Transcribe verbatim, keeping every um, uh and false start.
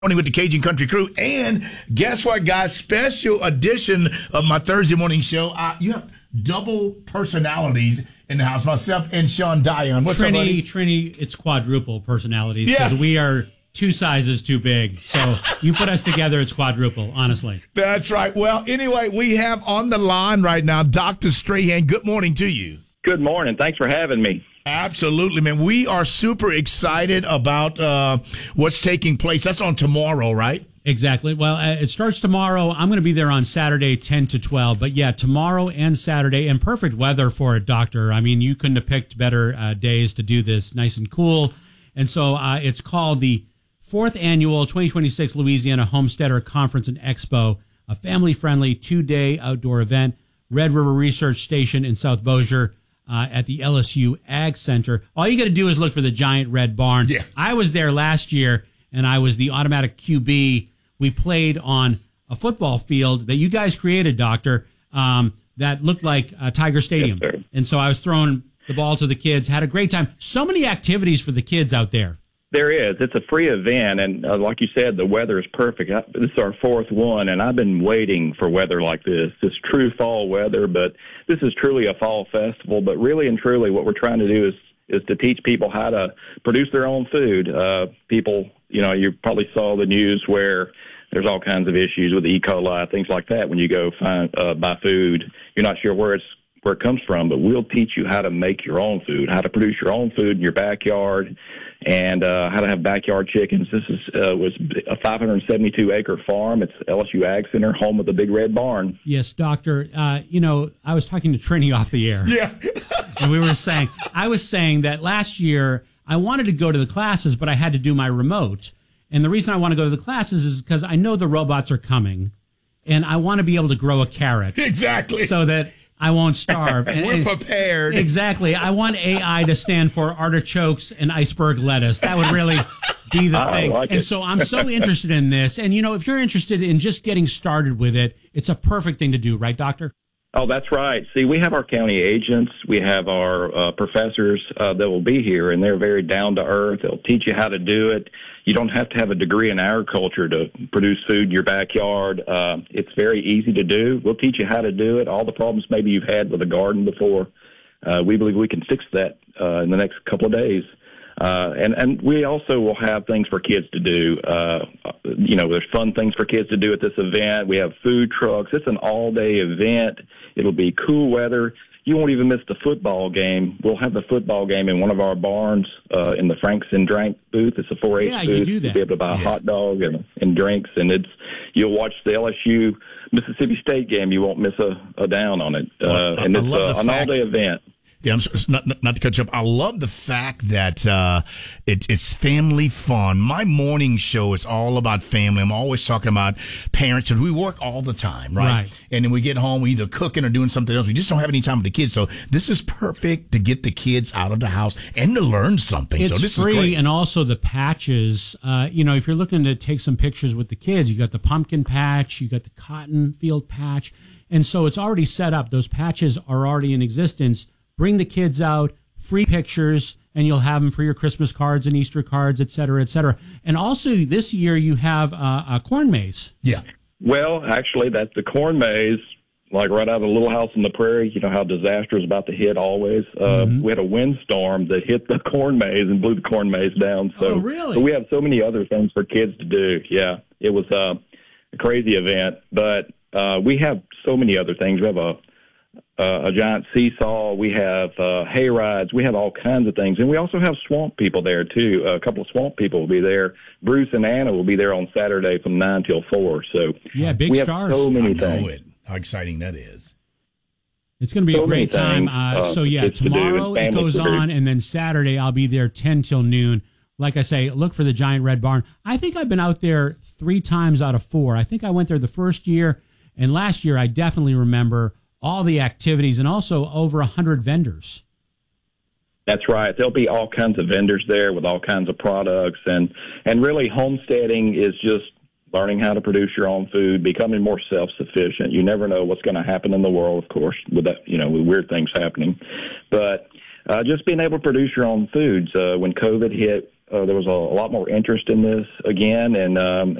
Morning with the Cajun Country Crew. And guess what, guys? Special edition of my Thursday morning show. Uh, you have double personalities in the house. Myself and Sean Dion. What's Trini, up, buddy? Trini, it's quadruple personalities because Yeah. we are two sizes too big. So you put us together, it's quadruple, honestly. That's right. Well, anyway, we have on the line right now Doctor Strahan. Good morning to you. Good morning. Thanks for having me. Absolutely, man. We are super excited about uh, what's taking place. That's on tomorrow, right? Exactly. Well, uh, it starts tomorrow. I'm going to be there on Saturday, ten to twelve. But yeah, tomorrow and Saturday, and perfect weather for it, Doctor. I mean, you couldn't have picked better uh, days to do this. Nice and cool. And so uh, it's called the fourth Annual twenty twenty-six Louisiana Homesteader Conference and Expo, a family-friendly two-day outdoor event. Red River Research Station in South Bossier. Uh, at the L S U Ag Center. All you got to do is look for the giant red barn. Yeah. I was there last year, and I was the automatic Q B. We played on a football field that you guys created, Doctor, um, that looked like uh, Tiger Stadium. Yes, sir. And so I was throwing the ball to the kids, had a great time. So many activities for the kids out there. There is. It's a free event, and uh, like you said, the weather is perfect. I, this is our fourth one, and I've been waiting for weather like this. It's true fall weather, but this is truly a fall festival. But really and truly, what we're trying to do is is to teach people how to produce their own food. Uh, people, you know, you probably saw the news where there's all kinds of issues with E. coli, things like that. When you go find uh, buy food, you're not sure where it's where it comes from, but we'll teach you how to make your own food, how to produce your own food in your backyard, and uh, how to have backyard chickens. This is uh, was a five hundred seventy-two acre farm. It's L S U Ag Center, home of the Big Red Barn. Yes, Doctor. Uh, you know, I was talking to Trini off the air. Yeah. And we were saying, I was saying that last year I wanted to go to the classes, but I had to do my remote. And the reason I want to go to the classes is because I know the robots are coming, and I want to be able to grow a carrot. Exactly. So that I won't starve. And, We're prepared. Exactly. I want A I to stand for artichokes and iceberg lettuce. That would really be the I thing. like and it. so I'm so interested in this. And, you know, if you're interested in just getting started with it, it's a perfect thing to do, right, Doctor? Oh, that's right. See, we have our county agents. We have our uh, professors uh, that will be here, and they're very down to earth. They'll teach you how to do it. You don't have to have a degree in agriculture to produce food in your backyard. Uh, it's very easy to do. We'll teach you how to do it. All the problems maybe you've had with a garden before, uh, we believe we can fix that uh, in the next couple of days. Uh, and, and we also will have things for kids to do. Uh, you know, there's fun things for kids to do at this event. We have food trucks. It's an all-day event. It'll be cool weather. You won't even miss the football game. We'll have the football game in one of our barns uh, in the Franks and Drank booth. It's a four H Yeah, you booth. do that. You'll be able to buy a Yeah. hot dog and, and drinks, and it's you'll watch the L S U Mississippi State game. You won't miss a, a down on it. Well, Uh, I- and I it's love uh, the an fact- all-day event. Yeah, I'm sorry, not, not not to cut you up. I love the fact that uh, it, it's family fun. My morning show is all about family. I'm always talking about parents, and we work all the time, right? Right. And then we get home, we either cooking or doing something else. We just don't have any time with the kids. So this is perfect to get the kids out of the house and to learn something. It's so this is free, great. and also the patches. Uh, you know, if you're looking to take some pictures with the kids, you got the pumpkin patch, you got the cotton field patch, and so it's already set up. Those patches are already in existence. Bring the kids out, free pictures, and you'll have them for your Christmas cards and Easter cards, et cetera, et cetera. And also this year you have uh, a corn maze. Yeah. Well, actually, that's the corn maze, like right out of the Little House on the Prairie. You know how disaster is about to hit always. Uh, Mm-hmm. We had a windstorm that hit the corn maze and blew the corn maze down. So, Oh, really? so we have so many other things for kids to do. Yeah, it was uh, a crazy event, but uh, we have so many other things. We have a Uh, a giant seesaw. We have uh, hay rides. We have all kinds of things. And we also have swamp people there, too. Uh, a couple of swamp people will be there. Bruce and Anna will be there on Saturday from nine till four. So Yeah, big we have stars. so I many know things. it. How exciting that is. It's going to be So a great many time. things, Uh, uh, so, yeah, kids to do and tomorrow it families goes to do. on, and then Saturday I'll be there ten till noon. Like I say, look for the giant red barn. I think I've been out there three times out of four. I think I went there the first year, and last year I definitely remember all the activities and also over one hundred vendors. That's right. There'll be all kinds of vendors there with all kinds of products. And, and really, homesteading is just learning how to produce your own food, becoming more self-sufficient. You never know what's going to happen in the world, of course, with that, you know, with weird things happening. But uh, just being able to produce your own foods. Uh, when COVID hit, uh, there was a, a lot more interest in this again, and um,